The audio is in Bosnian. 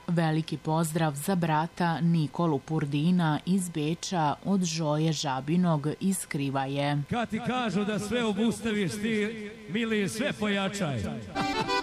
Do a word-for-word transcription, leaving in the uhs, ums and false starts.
Veliki pozdrav za brata Nikolu Purdina iz Beča od Žoje Žabinog iz Krivaje. Kad ti kažu da sve obustaviš ti, mili, sve pojačaj.